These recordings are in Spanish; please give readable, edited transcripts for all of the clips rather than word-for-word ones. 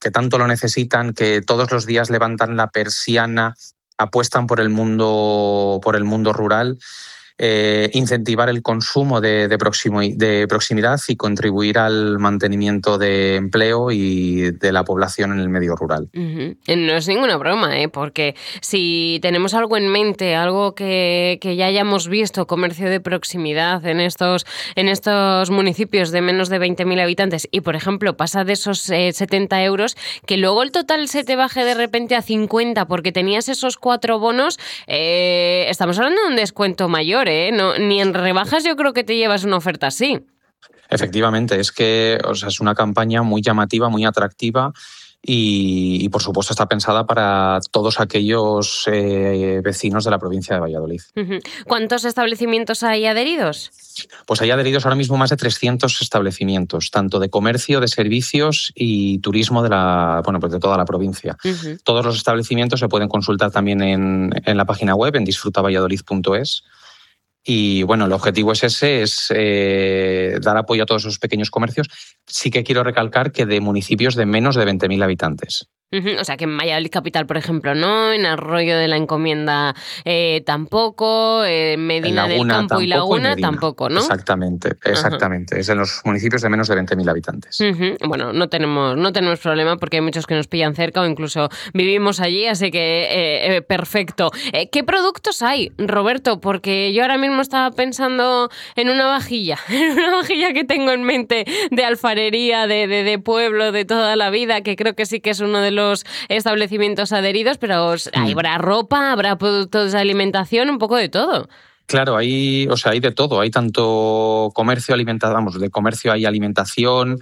que tanto lo necesitan, que todos los días levantan la persiana, apuestan por el mundo rural. Incentivar el consumo de proximidad y contribuir al mantenimiento de empleo y de la población en el medio rural. No es ninguna broma, porque si tenemos algo en mente, algo que ya hayamos visto, comercio de proximidad en estos municipios de menos de 20.000 habitantes y, por ejemplo, pasa de esos 70 euros, que luego el total se te baje de repente a 50 porque tenías esos 4 bonos, estamos hablando de un descuento mayor. No, ni en rebajas yo creo que te llevas una oferta así. Efectivamente, es que es una campaña muy llamativa, muy atractiva y por supuesto está pensada para todos aquellos vecinos de la provincia de Valladolid. ¿Cuántos establecimientos hay adheridos? Pues hay adheridos ahora mismo más de 300 establecimientos, tanto de comercio, de servicios y turismo de toda la provincia. Todos los establecimientos se pueden consultar también en la página web, en disfrutavalladolid.es. Y bueno, el objetivo es ese, es dar apoyo a todos esos pequeños comercios. Sí que quiero recalcar que de municipios de menos de 20.000 habitantes. O sea, que en Valladolid capital, por ejemplo, no, en Arroyo de la Encomienda tampoco, Medina del Campo y Laguna tampoco, ¿no? Exactamente. Es en los municipios de menos de 20.000 habitantes. Bueno, no tenemos problema porque hay muchos que nos pillan cerca o incluso vivimos allí, así que perfecto. ¿Qué productos hay, Roberto? Porque yo ahora mismo estaba pensando en una vajilla que tengo en mente de alfarería, de pueblo, de toda la vida, que creo que sí que es uno de los establecimientos adheridos, pero habrá ropa, habrá productos de alimentación, un poco de todo. Claro, hay de todo. Hay tanto comercio, de comercio hay alimentación,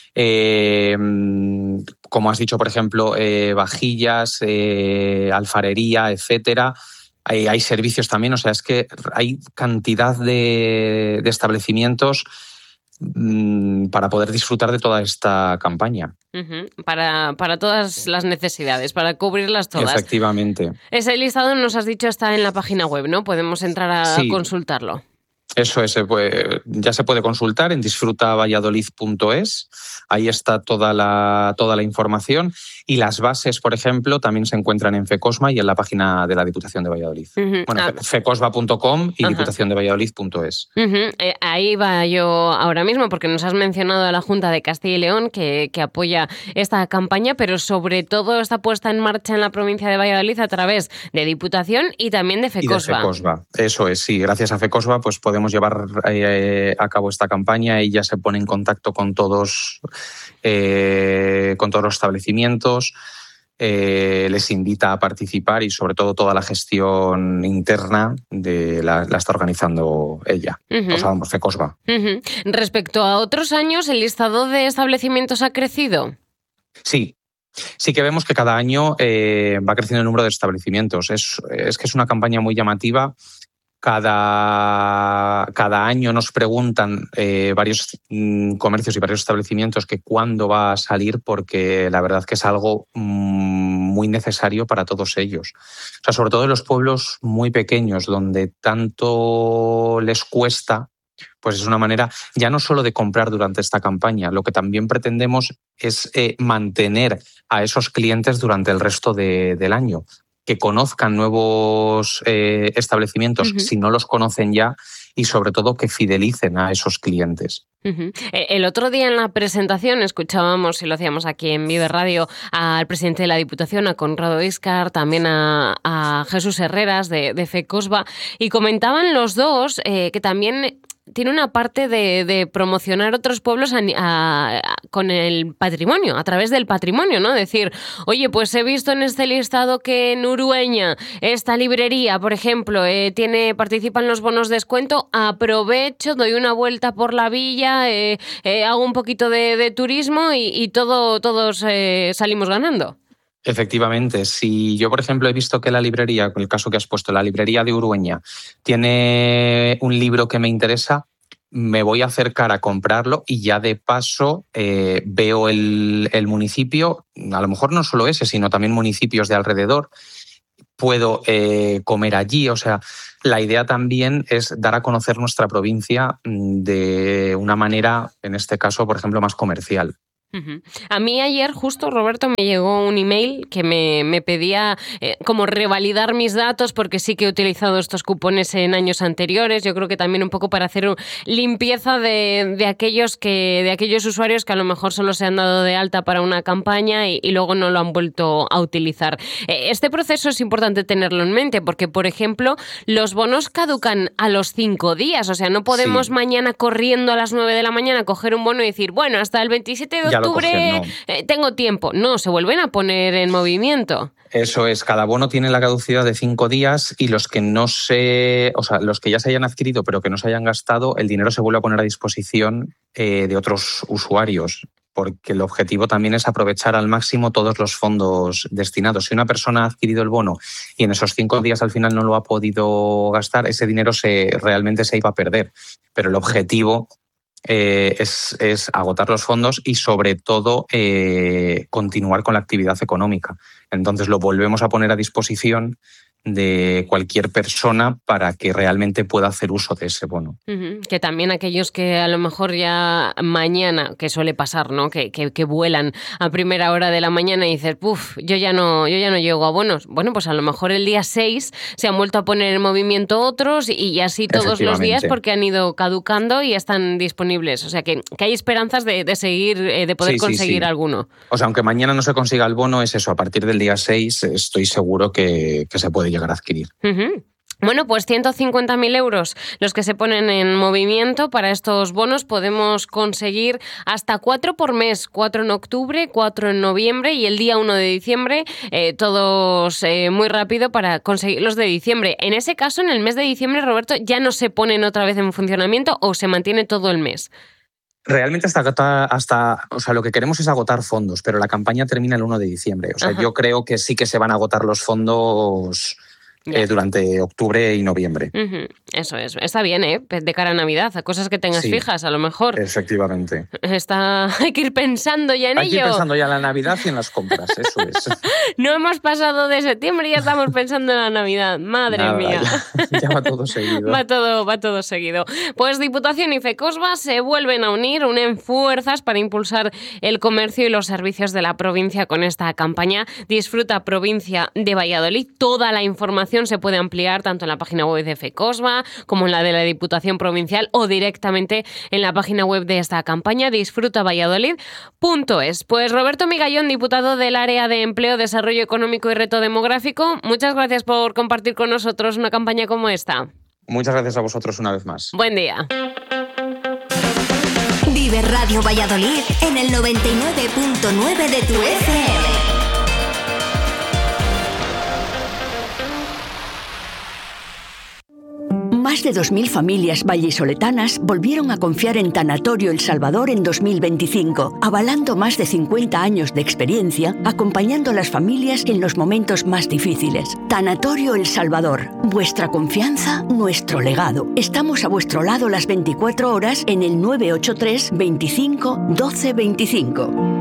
como has dicho, por ejemplo, vajillas, alfarería, etcétera. Hay servicios también, o sea, es que hay cantidad de establecimientos para poder disfrutar de toda esta campaña. Para todas las necesidades, para cubrirlas todas. Efectivamente. Ese listado, nos has dicho, está en la página web, ¿no? Podemos entrar a consultarlo. Eso es, ya se puede consultar en disfrutavalladolid.es. Ahí está toda la información. Y las bases, por ejemplo, también se encuentran en FECOSVA y en la página de la Diputación de Valladolid. fecosva.com y diputaciondevalladolid.es. Ahí va yo ahora mismo, porque nos has mencionado a la Junta de Castilla y León que apoya esta campaña, pero sobre todo está puesta en marcha en la provincia de Valladolid a través de Diputación y también de FECOSVA. Y de FECOSVA. Eso es, sí. Gracias a FECOSVA pues podemos llevar a cabo esta campaña. Ella se pone en contacto con todos los establecimientos, les invita a participar y sobre todo toda la gestión interna la está organizando ella, FECOSVA. Respecto a otros años, ¿el listado de establecimientos ha crecido? Sí que vemos que cada año va creciendo el número de establecimientos. Es que es una campaña muy llamativa. Cada año nos preguntan varios comercios y varios establecimientos que cuándo va a salir, porque la verdad que es algo muy necesario para todos ellos. O sea, sobre todo en los pueblos muy pequeños, donde tanto les cuesta, pues es una manera ya no solo de comprar durante esta campaña, lo que también pretendemos es mantener a esos clientes durante el resto del año, que conozcan nuevos establecimientos si no los conocen ya y sobre todo que fidelicen a esos clientes. El otro día en la presentación escuchábamos, y lo hacíamos aquí en Vive Radio, al presidente de la Diputación, a Conrado Íscar, también a Jesús Herreras de FECOSVA, y comentaban los dos que también tiene una parte de promocionar otros pueblos con el patrimonio, a través del patrimonio, ¿no? Decir, oye, pues he visto en este listado que en Urueña esta librería, por ejemplo, participa en los bonos de descuento, aprovecho, doy una vuelta por la villa, hago un poquito de turismo y todos salimos ganando. Efectivamente, si yo, por ejemplo, he visto que la librería, con el caso que has puesto, la librería de Urueña, tiene un libro que me interesa, me voy a acercar a comprarlo y ya de paso veo el municipio, a lo mejor no solo ese, sino también municipios de alrededor, puedo comer allí. O sea, la idea también es dar a conocer nuestra provincia de una manera, en este caso, por ejemplo, más comercial. A mí ayer justo, Roberto, me llegó un email que me pedía como revalidar mis datos porque sí que he utilizado estos cupones en años anteriores. Yo creo que también un poco para hacer limpieza de aquellos usuarios que a lo mejor solo se han dado de alta para una campaña y luego no lo han vuelto a utilizar. Este proceso es importante tenerlo en mente porque, por ejemplo, los bonos caducan a los 5 días. O sea, no podemos mañana corriendo a las 9 de la mañana coger un bono y decir, bueno, hasta el 27 de octubre tengo tiempo. No, se vuelven a poner en movimiento. Eso es, cada bono tiene la caducidad de 5 días y los que los que ya se hayan adquirido pero que no se hayan gastado, el dinero se vuelve a poner a disposición de otros usuarios, porque el objetivo también es aprovechar al máximo todos los fondos destinados. Si una persona ha adquirido el bono y en esos 5 días al final no lo ha podido gastar, ese dinero realmente se iba a perder. Pero el objetivo es agotar los fondos y, sobre todo, continuar con la actividad económica. Entonces, lo volvemos a poner a disposición de cualquier persona para que realmente pueda hacer uso de ese bono. Que también aquellos que a lo mejor ya mañana, que suele pasar, ¿no? Que vuelan a primera hora de la mañana y dices, yo ya no llego a bonos. Bueno, pues a lo mejor el día 6 se han vuelto a poner en movimiento otros y así todos los días porque han ido caducando y están disponibles. O sea que hay esperanzas de seguir, de poder conseguir alguno. O sea, aunque mañana no se consiga el bono, es eso, a partir del día 6 estoy seguro que se puede llegar a adquirir. Bueno, pues 150.000 euros los que se ponen en movimiento para estos bonos. Podemos conseguir hasta 4 por mes, 4 en octubre, 4 en noviembre y el día 1 de diciembre, todos muy rápido para conseguir los de diciembre. En ese caso, en el mes de diciembre, Roberto, ¿ya no se ponen otra vez en funcionamiento o se mantiene todo el mes? Realmente lo que queremos es agotar fondos, pero la campaña termina el 1 de diciembre. O sea, yo creo que sí que se van a agotar los fondos durante octubre y noviembre. Eso es. Está bien, de cara a Navidad, a cosas que tengas fijas, a lo mejor. Efectivamente. Hay que ir pensando ya en ello. Hay que ir pensando ya en la Navidad y en las compras, eso es. No hemos pasado de septiembre y ya estamos pensando en la Navidad. Madre mía. Ya va todo seguido. Va todo seguido. Pues Diputación y FECOSBA se vuelven a unen fuerzas para impulsar el comercio y los servicios de la provincia con esta campaña. Disfruta Provincia de Valladolid. Toda la información se puede ampliar tanto en la página web de FECOSBA como en la de la Diputación Provincial o directamente en la página web de esta campaña, disfrutavalladolid.es. Pues Roberto Migallón, diputado del Área de Empleo, Desarrollo Económico y Reto Demográfico, muchas gracias por compartir con nosotros una campaña como esta. Muchas gracias a vosotros una vez más. Buen día. Vive Radio Valladolid en el 99.9 de tu FM. Más de 2.000 familias vallisoletanas volvieron a confiar en Tanatorio El Salvador en 2025, avalando más de 50 años de experiencia, acompañando a las familias en los momentos más difíciles. Tanatorio El Salvador, vuestra confianza, nuestro legado. Estamos a vuestro lado las 24 horas en el 983 25 12 25.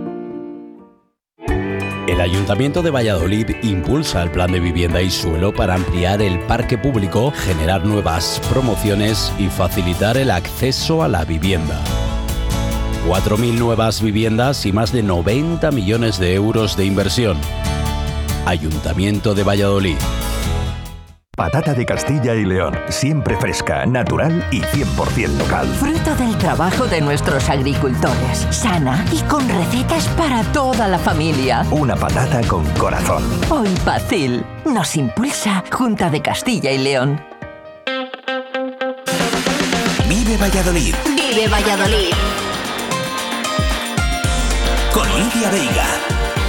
El Ayuntamiento de Valladolid impulsa el Plan de Vivienda y Suelo para ampliar el parque público, generar nuevas promociones y facilitar el acceso a la vivienda. 4.000 nuevas viviendas y más de 90 millones de euros de inversión. Ayuntamiento de Valladolid. Patata de Castilla y León, siempre fresca, natural y 100% local. Fruto del trabajo de nuestros agricultores, sana y con recetas para toda la familia. Una patata con corazón. Hoy Pacil nos impulsa Junta de Castilla y León. Vive Valladolid. Vive Valladolid. Con Lidia Veiga.